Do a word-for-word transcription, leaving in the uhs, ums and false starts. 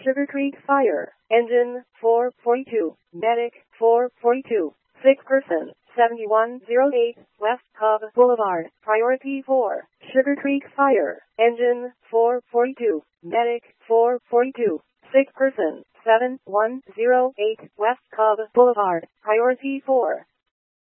Sugar Creek Fire. Engine four forty-two. Medic four forty-two. Sick person seventy-one oh eight West Cobb Boulevard. Priority four. Sugar Creek Fire. Engine four forty-two. Medic four forty-two. Sick person seven one oh eight West Cobb Boulevard. Priority four.